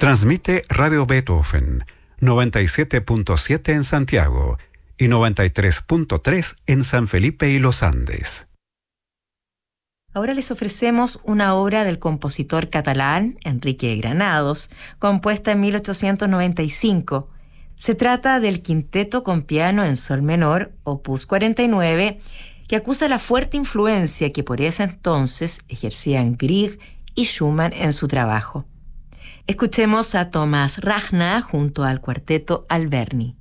Transmite Radio Beethoven, 97.7 en Santiago y 93.3 en San Felipe y Los Andes. Ahora les ofrecemos una obra del compositor catalán Enrique Granados, compuesta en 1895. Se trata del quinteto con piano en sol menor, opus 49, que acusa la fuerte influencia que por ese entonces ejercían Grieg y Schumann en su trabajo. Escuchemos a Thomas Ragna junto al cuarteto Alberni.